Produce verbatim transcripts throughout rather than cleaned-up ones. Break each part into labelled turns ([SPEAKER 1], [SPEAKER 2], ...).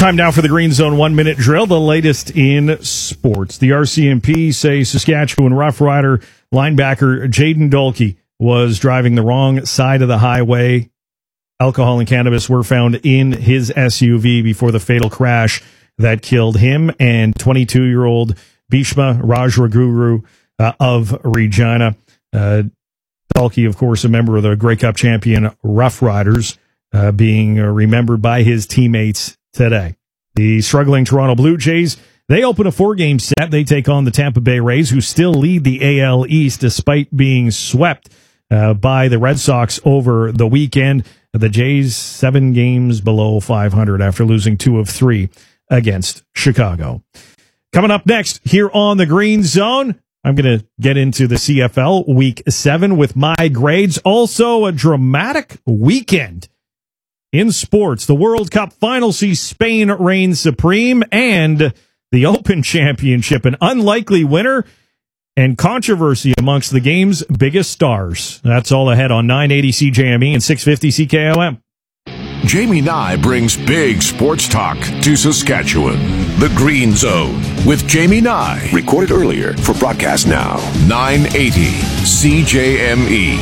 [SPEAKER 1] Time now for the Green Zone one-minute drill, the latest in sports. The R C M P say Saskatchewan Rough Rider linebacker Jaden Dolkey was driving the wrong side of the highway. Alcohol and cannabis were found in his S U V before the fatal crash that killed him and twenty-two-year-old Bhishma Rajraguru uh, of Regina. Uh, Dolkey, of course, a member of the Grey Cup champion Rough Riders, uh, being uh, remembered by his teammates today. The struggling Toronto Blue Jays, they open a four-game set. They take on the Tampa Bay Rays, who still lead the A L East despite being swept uh, by the Red Sox over the weekend. The Jays, seven games below five hundred after losing two of three against Chicago. Coming up next here on the Green Zone, I'm going to get into the C F L Week seven with my grades. Also, a dramatic weekend in sports. The World Cup final sees Spain reign supreme, and the Open Championship, an unlikely winner and controversy amongst the game's biggest stars. That's all ahead on nine eighty C J M E and six fifty C K O M.
[SPEAKER 2] Jamie Nye brings big sports talk to Saskatchewan. The Green Zone with Jamie Nye. Recorded earlier for broadcast now. nine eighty C J M E.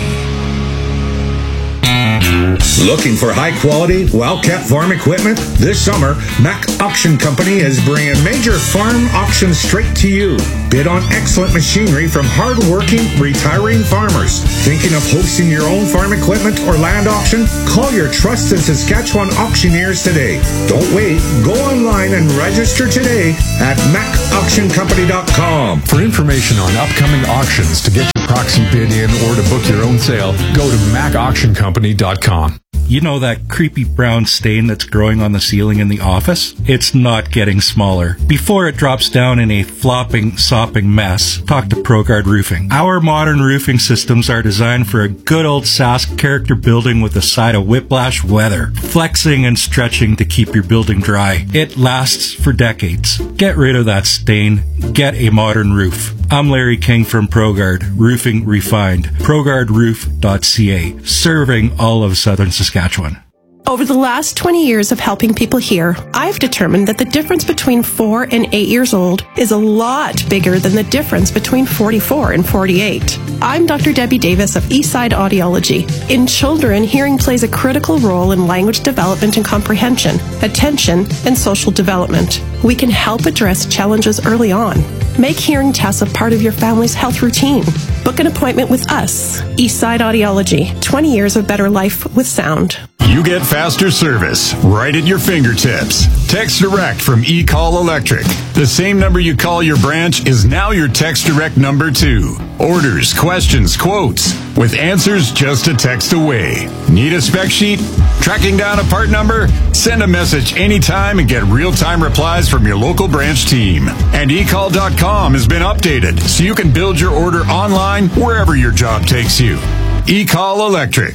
[SPEAKER 3] Looking for high-quality, well-kept farm equipment? This summer, Mack Auction Company is bringing major farm auctions straight to you. Bid on excellent machinery from hard-working, retiring farmers. Thinking of hosting your own farm equipment or land auction? Call your trusted Saskatchewan auctioneers today. Don't wait. Go online and register today at mack auction company dot com.
[SPEAKER 4] For information on upcoming auctions, to get your proxy bid in, or to book your own sale, go to mack auction company dot com.
[SPEAKER 5] You know that creepy brown stain that's growing on the ceiling in the office? It's not getting smaller. Before it drops down in a flopping, sopping mess, talk to ProGuard Roofing. Our modern roofing systems are designed for a good old Sask character building with a side of whiplash weather, flexing and stretching to keep your building dry. It lasts for decades. Get rid of that stain. Get a modern roof. I'm Larry King from ProGuard Roofing Refined. ProGuard Roof dot C A, serving all of southern Saskatchewan.
[SPEAKER 6] Over the last twenty years of helping people hear, I've determined that the difference between four and eight years old is a lot bigger than the difference between forty-four and forty-eight. I'm Doctor Debbie Davis of Eastside Audiology. In children, hearing plays a critical role in language development and comprehension, attention, and social development. We can help address challenges early on. Make hearing tests a part of your family's health routine. Book an appointment with us. Eastside Audiology, twenty years of better life with sound.
[SPEAKER 7] You get faster service right at your fingertips. Text Direct from eCall Electric. The same number you call your branch is now your Text Direct number too. Orders, questions, quotes, with answers just a text away. Need a spec sheet? Tracking down a part number? Send a message anytime and get real-time replies from your local branch team. And e call dot com has been updated so you can build your order online wherever your job takes you. eCall Electric.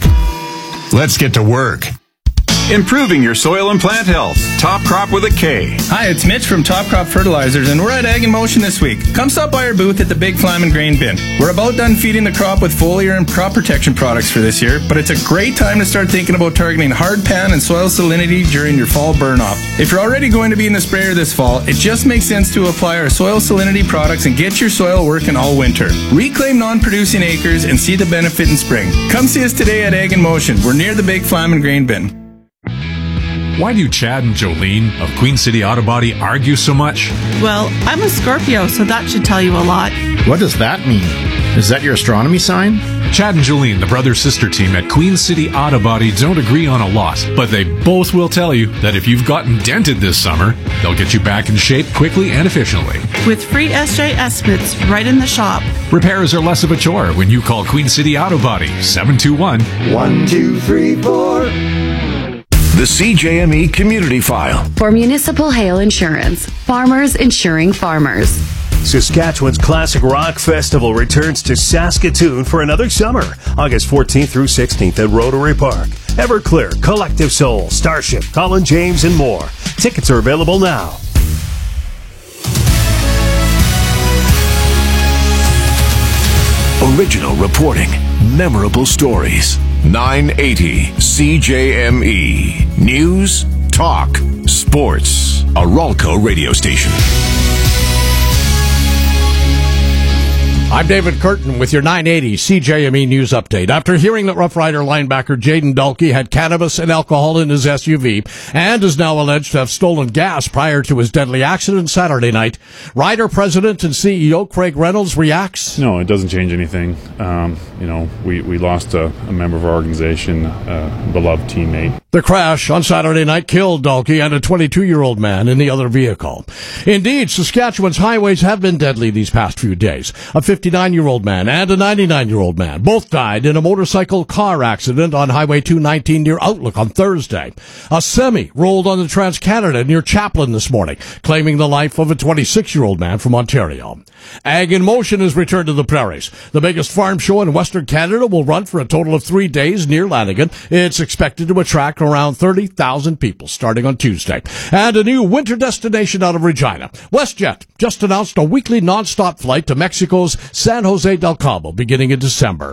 [SPEAKER 7] Let's get to work. Improving your soil and plant health. Top Crop with a K.
[SPEAKER 8] Hi, it's Mitch from Top Crop Fertilizers, and we're at Ag in Motion this week. Come stop by our booth at the Big Flamin' Grain Bin. We're about done feeding the crop with foliar and crop protection products for this year, but it's a great time to start thinking about targeting hard pan and soil salinity during your fall burn-off. If you're already going to be in the sprayer this fall, it just makes sense to apply our soil salinity products and get your soil working all winter. Reclaim non-producing acres and see the benefit in spring. Come see us today at Ag in Motion. We're near the Big Flamin' Grain Bin.
[SPEAKER 4] Why do Chad and Jolene of Queen City Auto Body argue so much?
[SPEAKER 9] Well, I'm a Scorpio, so that should tell you a lot.
[SPEAKER 10] What does that mean? Is that your astronomy sign?
[SPEAKER 4] Chad and Jolene, the brother-sister team at Queen City Auto Body, don't agree on a lot, but they both will tell you that if you've gotten dented this summer, they'll get you back in shape quickly and efficiently.
[SPEAKER 9] With free S J estimates right in the shop.
[SPEAKER 4] Repairs are less of a chore when you call Queen City Auto Body, seven two one,
[SPEAKER 11] one two three four.
[SPEAKER 2] The C J M E Community File.
[SPEAKER 12] For Municipal Hail Insurance. Farmers insuring farmers.
[SPEAKER 13] Saskatchewan's Classic Rock Festival returns to Saskatoon for another summer, August fourteenth through sixteenth at Rotary Park. Everclear, Collective Soul, Starship, Colin James, and more. Tickets are available now.
[SPEAKER 2] Original reporting, memorable stories. nine eighty C J M E. News Talk Sports. A Ralco radio station.
[SPEAKER 14] I'm David Curtin with your nine eighty C J M E News Update. After hearing that Rough Rider linebacker Jaden Dalkey had cannabis and alcohol in his S U V and is now alleged to have stolen gas prior to his deadly accident Saturday night, Rider President and C E O Craig Reynolds reacts.
[SPEAKER 15] No, it doesn't change anything. Um, you know, we, we lost a, a member of our organization, a beloved teammate.
[SPEAKER 14] The crash on Saturday night killed Dalkey and a twenty-two-year-old man in the other vehicle. Indeed, Saskatchewan's highways have been deadly these past few days. A fifty-nine-year-old man and a ninety-nine-year-old man both died in a motorcycle car accident on Highway two nineteen near Outlook on Thursday. A semi rolled on the Trans-Canada near Chaplin this morning, claiming the life of a twenty-six-year-old man from Ontario. Ag in Motion has returned to the prairies. The biggest farm show in Western Canada will run for a total of three days near Lanigan. It's expected to attract around thirty thousand people starting on Tuesday. And a new winter destination out of Regina. WestJet just announced a weekly non-stop flight to Mexico's San Jose del Cabo beginning in December.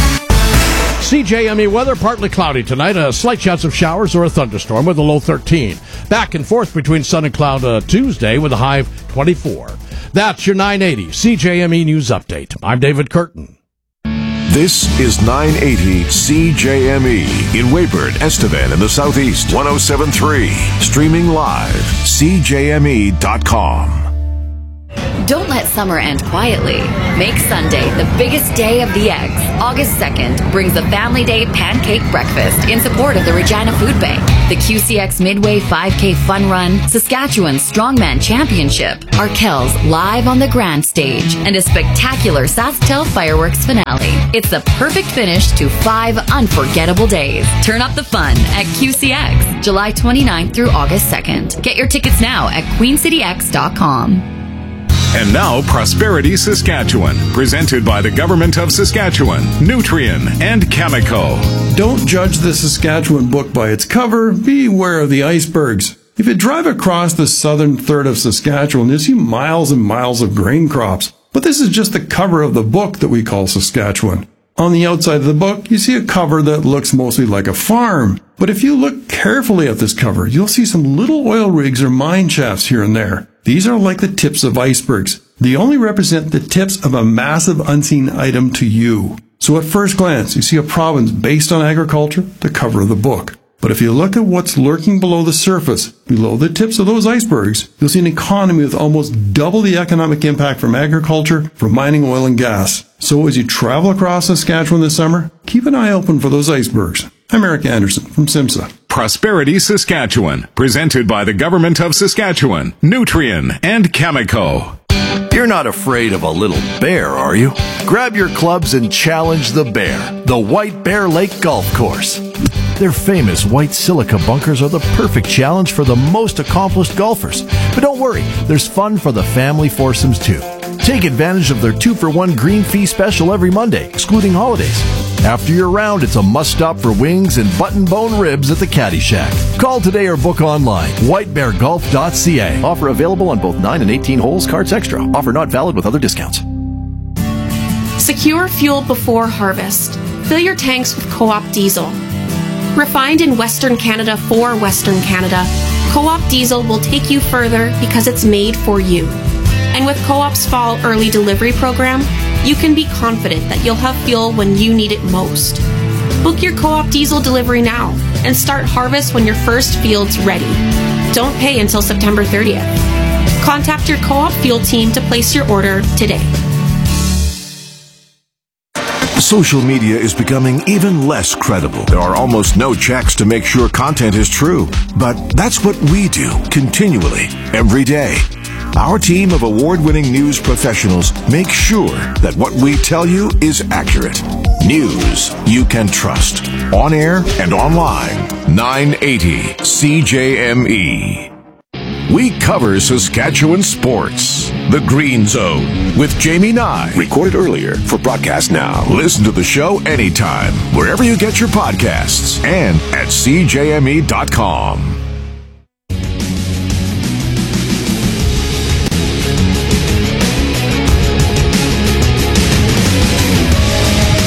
[SPEAKER 14] C J M E weather, partly cloudy tonight. A slight chance of showers or a thunderstorm with a low thirteen. Back and forth between sun and cloud uh, Tuesday with a high of twenty-four. That's your nine eighty C J M E News Update. I'm David Curtin.
[SPEAKER 2] This is nine eighty C J M E in Weyburn, Estevan in the Southeast, one oh seven point three. Streaming live, C J M E dot com.
[SPEAKER 12] Don't let summer end quietly. Make Sunday the biggest day of the eggs. August second brings the Family Day Pancake Breakfast in support of the Regina Food Bank, the Q C X Midway five K Fun Run, Saskatchewan Strongman Championship, Arkells live on the Grand Stage, and a spectacular SaskTel fireworks finale. It's the perfect finish to five unforgettable days. Turn up the fun at Q C X, July twenty-ninth through August second. Get your tickets now at queen city x dot com.
[SPEAKER 7] And now, Prosperity Saskatchewan, presented by the Government of Saskatchewan, Nutrien, and Chemico.
[SPEAKER 16] Don't judge the Saskatchewan book by its cover. Beware of the icebergs. If you drive across the southern third of Saskatchewan, you'll see miles and miles of grain crops. But this is just the cover of the book that we call Saskatchewan. On the outside of the book, you see a cover that looks mostly like a farm. But if you look carefully at this cover, you'll see some little oil rigs or mine shafts here and there. These are like the tips of icebergs. They only represent the tips of a massive unseen item to you. So at first glance, you see a province based on agriculture, the cover of the book. But if you look at what's lurking below the surface, below the tips of those icebergs, you'll see an economy with almost double the economic impact from agriculture, from mining, oil, and gas. So as you travel across Saskatchewan this summer, keep an eye open for those icebergs. I'm Eric Anderson from SIMSA.
[SPEAKER 7] Prosperity Saskatchewan, presented by the Government of Saskatchewan, Nutrien, and Chemico.
[SPEAKER 2] You're not afraid of a little bear, are you? Grab your clubs and challenge the bear, the White Bear Lake Golf Course. Their famous white silica bunkers are the perfect challenge for the most accomplished golfers. But don't worry, there's fun for the family foursomes too. Take advantage of their two for one green fee special every Monday, excluding holidays. After your round, it's a must-stop for wings and button-bone ribs at the Caddy Shack. Call today or book online. white bear golf dot c a. Offer available on both nine and eighteen holes, cards extra. Offer not valid with other discounts.
[SPEAKER 17] Secure fuel before harvest. Fill your tanks with Co-op diesel. Refined in Western Canada for Western Canada, Co-op diesel will take you further because it's made for you. And with Co-op's fall early delivery program, you can be confident that you'll have fuel when you need it most. Book your Co-op diesel delivery now and start harvest when your first field's ready. Don't pay until September thirtieth. Contact your Co-op fuel team to place your order today.
[SPEAKER 2] Social media is becoming even less credible. There are almost no checks to make sure content is true. But that's what we do continually, every day. Our team of award-winning news professionals make sure that what we tell you is accurate. News you can trust. On air and online. nine eighty C J M E. We cover Saskatchewan sports. The Green Zone with Jamie Nye. Recorded earlier for broadcast now. Listen to the show anytime, wherever you get your podcasts, and at c j m e dot com.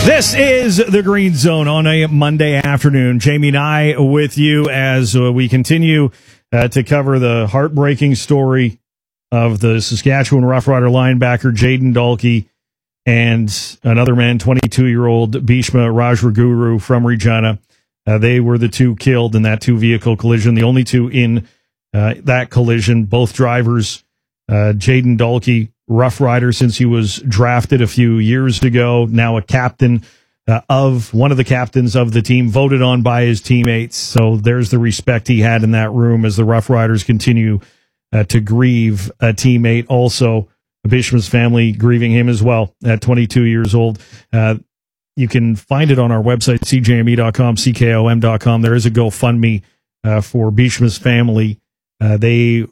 [SPEAKER 1] This is the Green Zone on a Monday afternoon. Jamie and I with you as uh, we continue uh, to cover the heartbreaking story of the Saskatchewan Roughrider linebacker Jayden Dalkey and another man, twenty-two-year-old Bhishma Rajraguru from Regina. Uh, they were the two killed in that two-vehicle collision, the only two in uh, that collision, both drivers. Uh, Jayden Dalkey, Rough Rider since he was drafted a few years ago, now a captain uh, of one of the captains of the team, voted on by his teammates. So there's the respect he had in that room as the Rough Riders continue uh, to grieve a teammate. Also, Bishop's family grieving him as well at twenty-two years old. Uh, you can find it on our website, c j m e dot com, c k o m dot com. There is a GoFundMe uh, for Bishop's family. Uh, they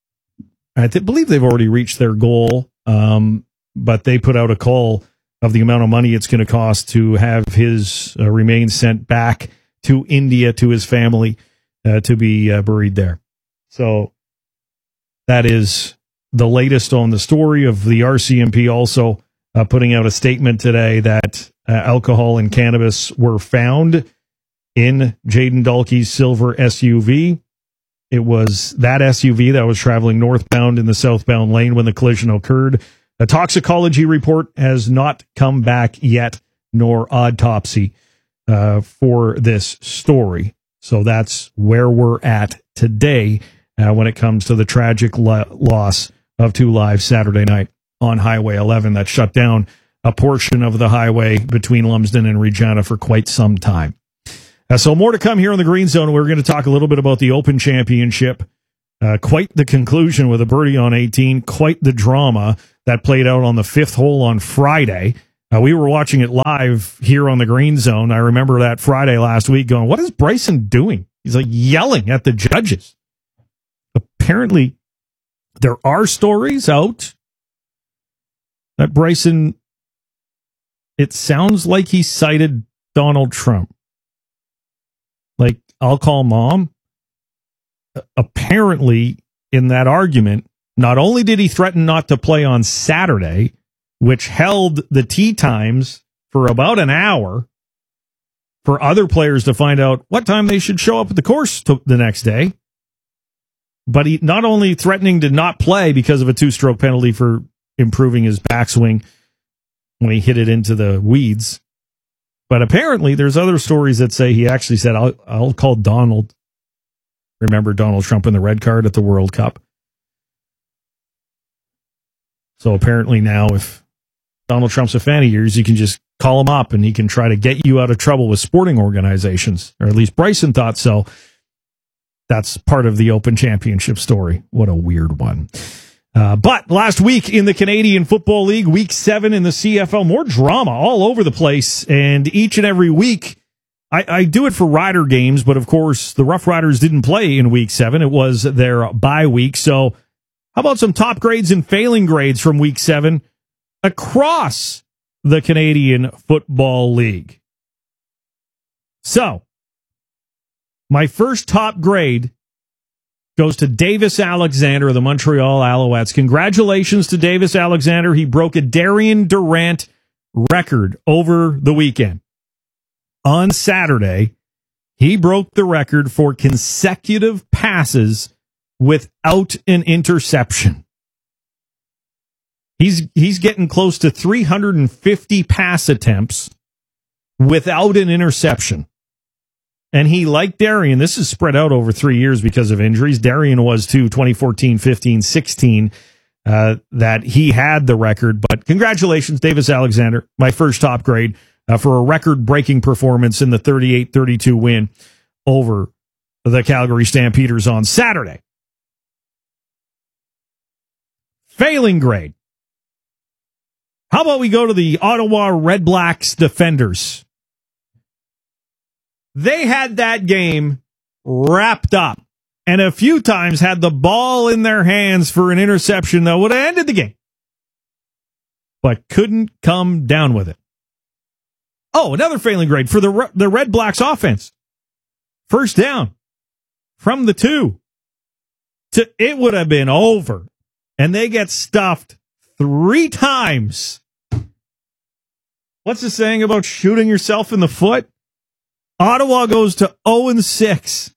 [SPEAKER 1] I th- believe they've already reached their goal, um, but they put out a call of the amount of money it's going to cost to have his uh, remains sent back to India to his family uh, to be uh, buried there. So that is the latest on the story of the R C M P also uh, putting out a statement today that uh, alcohol and cannabis were found in Jayden Dalkey's silver S U V. It was that S U V that was traveling northbound in the southbound lane when the collision occurred. A toxicology report has not come back yet, nor autopsy uh, for this story. So that's where we're at today uh, when it comes to the tragic lo- loss of two lives Saturday night on Highway eleven that shut down a portion of the highway between Lumsden and Regina for quite some time. Uh, so more to come here on the Green Zone. We're going to talk a little bit about the Open Championship. Uh, quite the conclusion with a birdie on eighteen. Quite the drama that played out on the fifth hole on Friday. Uh, we were watching it live here on the Green Zone. I remember that Friday last week going, what is Bryson doing? He's like yelling at the judges. Apparently, there are stories out that Bryson, it sounds like he cited Donald Trump. Like, I'll call mom. Apparently, in that argument, not only did he threaten not to play on Saturday, which held the tee times for about an hour for other players to find out what time they should show up at the course to the next day, but he not only threatening to not play because of a two-stroke penalty for improving his backswing when he hit it into the weeds, but apparently there's other stories that say he actually said, I'll, I'll call Donald. Remember Donald Trump in the red card at the World Cup? So apparently now if Donald Trump's a fan of yours, you can just call him up and he can try to get you out of trouble with sporting organizations, or at least Bryson thought so. That's part of the Open Championship story. What a weird one. Uh, but last week in the Canadian Football League, week seven in the C F L, more drama all over the place. And each and every week, I, I do it for Rider games, but of course the Rough Riders didn't play in week seven. It was their bye week. So how about some top grades and failing grades from week seven across the Canadian Football League? So my first top grade goes to Davis Alexander of the Montreal Alouettes. Congratulations to Davis Alexander. He broke a Darian Durant record over the weekend. On Saturday, he broke the record for consecutive passes without an interception. He's he's getting close to three hundred fifty pass attempts without an interception. And he, like Darian, this is spread out over three years because of injuries. Darian was too, twenty fourteen, fifteen, sixteen, uh, that he had the record. But congratulations, Davis Alexander, my first top grade, uh, for a record-breaking performance in the thirty-eight thirty-two win over the Calgary Stampeders on Saturday. Failing grade. How about we go to the Ottawa Red Blacks defenders? They had that game wrapped up and a few times had the ball in their hands for an interception that would have ended the game, but couldn't come down with it. Oh, another failing grade for the, the Red Blacks offense. First down from the two. To, it would have been over. And they get stuffed three times What's the saying about shooting yourself in the foot? Ottawa goes to oh and six.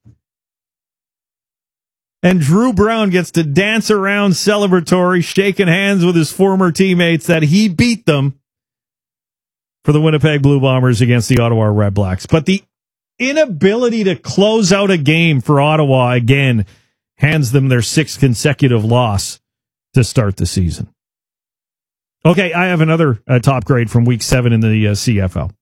[SPEAKER 1] And Drew Brown gets to dance around celebratory, shaking hands with his former teammates that he beat them for the Winnipeg Blue Bombers against the Ottawa Red Blacks. But the inability to close out a game for Ottawa again hands them their sixth consecutive loss to start the season. Okay, I have another uh, top grade from week seven in the uh, C F L.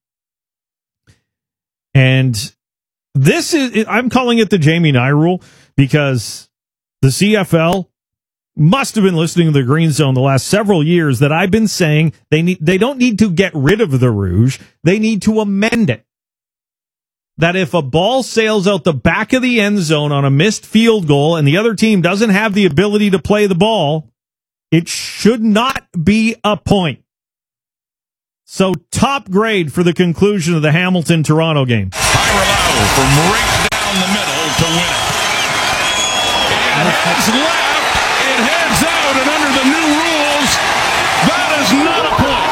[SPEAKER 1] And this is, I'm calling it the Jamie Nye rule because the C F L must have been listening to the Green Zone the last several years that I've been saying they need, they don't need to get rid of the Rouge. They need to amend it. That if a ball sails out the back of the end zone on a missed field goal and the other team doesn't have the ability to play the ball, it should not be a point. So top grade for the conclusion of the Hamilton-Toronto game.
[SPEAKER 18] Hyrelao from right down the middle to win it. It heads left. It heads out, and under the new rules, that is not a point.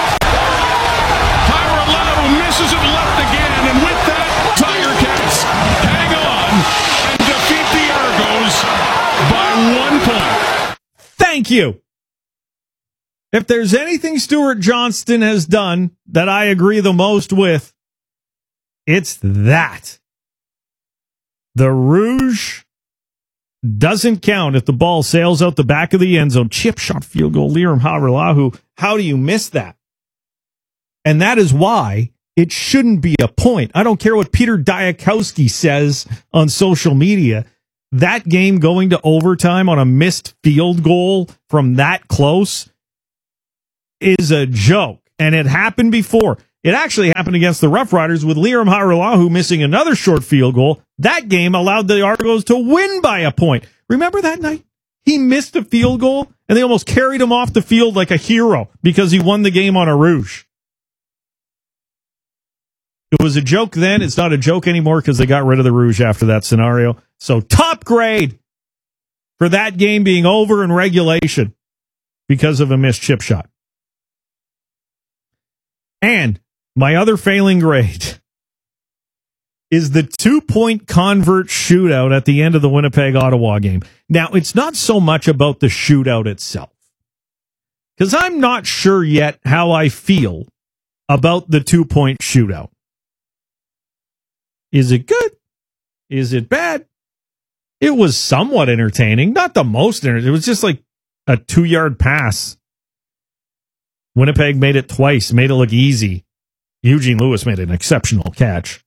[SPEAKER 18] Hyrelao misses it left again, and with that, Tiger Cats hang on and defeat the Argos by one point.
[SPEAKER 1] Thank you. If there's anything Stuart Johnston has done that I agree the most with, it's that. The Rouge doesn't count if the ball sails out the back of the end zone. Chip shot field goal, Liram Hawrylahu. How do you miss that? And that is why it shouldn't be a point. I don't care what Peter Diakowski says on social media. That game going to overtime on a missed field goal from that close is a joke, and it happened before. It actually happened against the Rough Riders with Liram Hawrylahu missing another short field goal. That game allowed the Argos to win by a point. Remember that night? He missed a field goal, and they almost carried him off the field like a hero because he won the game on a Rouge. It was a joke then. It's not a joke anymore because they got rid of the Rouge after that scenario. So top grade for that game being over in regulation because of a missed chip shot. And my other failing grade is the two-point convert shootout at the end of the Winnipeg-Ottawa game. Now, it's not so much about the shootout itself, because I'm not sure yet how I feel about the two-point shootout. Is it good? Is it bad? It was somewhat entertaining. Not the most entertaining. It was just like a two-yard pass. Winnipeg made it twice, made it look easy. Eugene Lewis made an exceptional catch.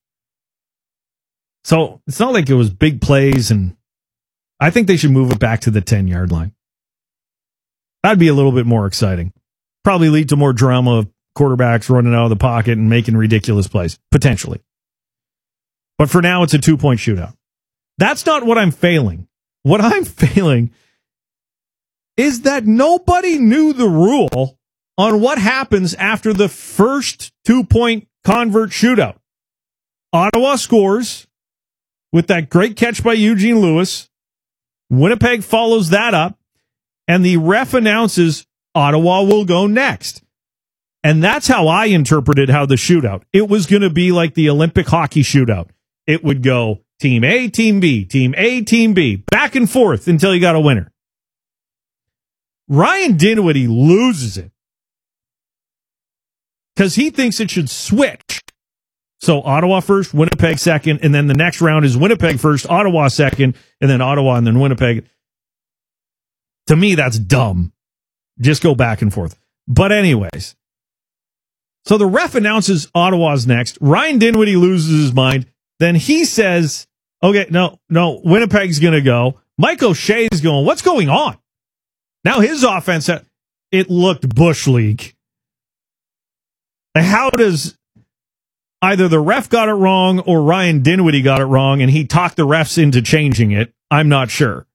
[SPEAKER 1] So it's not like it was big plays, and I think they should move it back to the ten-yard line. That'd be a little bit more exciting. Probably lead to more drama of quarterbacks running out of the pocket and making ridiculous plays, potentially. But for now, it's a two-point shootout. That's not what I'm failing. What I'm failing is that nobody knew the rule on what happens after the first two-point convert shootout. Ottawa scores with that great catch by Eugene Lewis. Winnipeg follows that up, and the ref announces Ottawa will go next. And that's how I interpreted how the shootout. It was going to be like the Olympic hockey shootout. It would go Team A, Team B, Team A, Team B, back and forth until you got a winner. Ryan Dinwiddie loses it because he thinks it should switch. So Ottawa first, Winnipeg second, and then the next round is Winnipeg first, Ottawa second, and then Ottawa and then Winnipeg. To me, that's dumb. Just go back and forth. But anyways, so the ref announces Ottawa's next. Ryan Dinwiddie loses his mind. Then he says, okay, no, no, Winnipeg's going to go. Mike O'Shea's going, what's going on? Now his offense, it looked Bush League. How does either the ref got it wrong or Ryan Dinwiddie got it wrong and he talked the refs into changing it? I'm not sure.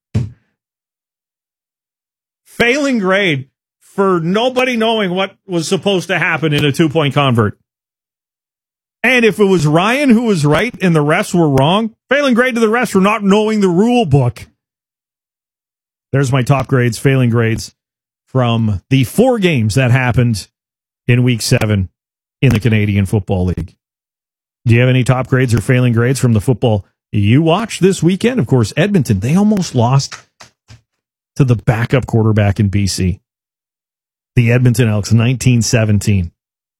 [SPEAKER 1] Failing grade for nobody knowing what was supposed to happen in a two-point convert. And if it was Ryan who was right and the refs were wrong, failing grade to the refs for not knowing the rule book. There's my top grades, failing grades from the four games that happened in week seven in the Canadian Football League. Do you have any top grades or failing grades from the football you watched this weekend? Of course, Edmonton, they almost lost to the backup quarterback in B C. The Edmonton Elks, nineteen seventeen.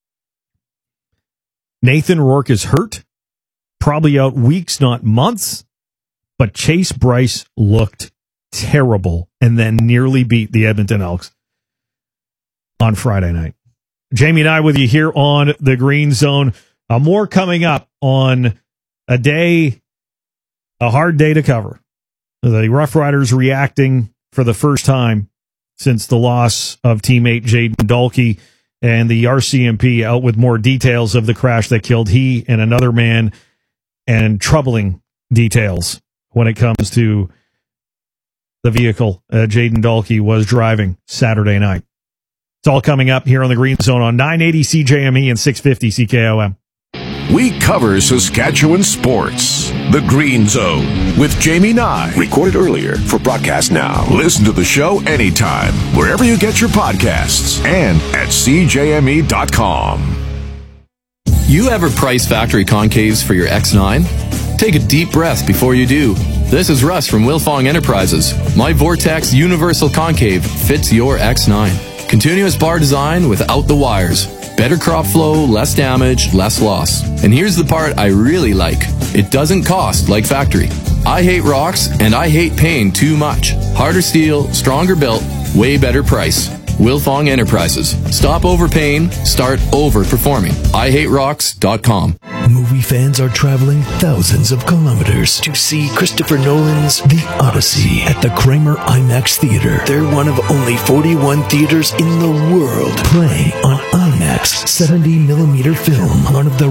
[SPEAKER 1] Nathan Rourke is hurt, probably out weeks, not months, but Chase Bryce looked terrible and then nearly beat the Edmonton Elks on Friday night. Jamie and I with you here on the Green Zone. Uh, more coming up on a day, a hard day to cover. The Rough Riders reacting for the first time since the loss of teammate Jayden Dalkey, and the R C M P out with more details of the crash that killed he and another man, and troubling details when it comes to the vehicle uh, Jayden Dalkey was driving Saturday night. It's all coming up here on the Green Zone on nine eighty C J M E and six fifty C K O M.
[SPEAKER 2] We cover Saskatchewan sports. The Green Zone with Jamie Nye. Recorded earlier for broadcast now. Listen to the show anytime, wherever you get your podcasts, and at C J M E dot com.
[SPEAKER 19] You ever price factory concaves for your X nine? Take a deep breath before you do. This is Russ from Wilfong Enterprises. My Vortex Universal Concave fits your X nine. Continuous bar design without the wires. Better crop flow, less damage, less loss. And here's the part I really like. It doesn't cost like factory. I hate rocks and I hate paying too much. Harder steel, stronger built, way better price. Wilfong Enterprises. Stop overpaying, start over-performing. I hate rocks dot com.
[SPEAKER 20] Movie fans are traveling thousands of kilometers to see Christopher Nolan's The Odyssey at the Kramer IMAX Theater. They're one of only forty-one theaters in the world playing on IMAX seventy millimeter film, one of the